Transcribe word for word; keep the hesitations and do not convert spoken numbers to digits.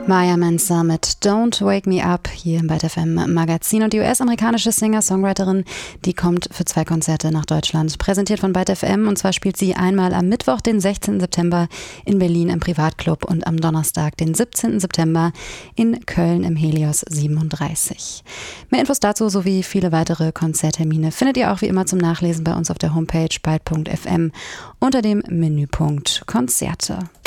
Maya Mansa mit Don't Wake Me Up hier im Byte F M Magazin. Und die U S-amerikanische Singer-Songwriterin, die kommt für zwei Konzerte nach Deutschland. Präsentiert von Byte F M, und zwar spielt sie einmal am Mittwoch, den sechzehnten September in Berlin im Privatclub und am Donnerstag, den siebzehnten September in Köln im Helios siebenunddreißig. Mehr Infos dazu sowie viele weitere Konzerttermine findet ihr auch wie immer zum Nachlesen bei uns auf der Homepage byte punkt f m unter dem Menüpunkt Konzerte.